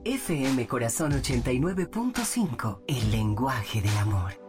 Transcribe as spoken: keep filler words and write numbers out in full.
F M Corazón ochenta y nueve punto cinco, el lenguaje del amor.